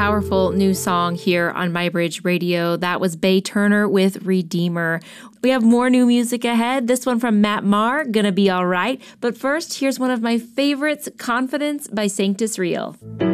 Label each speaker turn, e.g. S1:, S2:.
S1: powerful new song here on MyBridge Radio. That was Bay Turner with Redeemer. We have more new music ahead. This one from Matt Maher, Gonna Be Alright. But first, here's one of my favorites, Confidence by Sanctus Real.